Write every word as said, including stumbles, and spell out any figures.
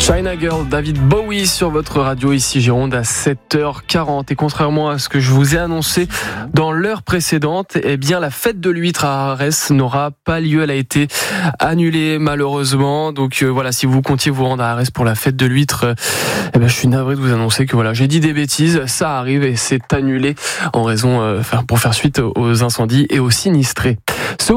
China Girl, David Bowie sur votre radio, ici Gironde à sept heures quarante. Et contrairement à ce que je vous ai annoncé dans l'heure précédente, eh bien la fête de l'huître à Arès n'aura pas lieu. Elle a été annulée malheureusement. Donc euh, voilà, si vous comptiez vous rendre à Arès pour la fête de l'huître, euh, eh ben, je suis navré de vous annoncer que voilà, j'ai dit des bêtises. Ça arrive et c'est annulé en raison, euh, pour faire suite aux incendies et aux sinistrés. Ce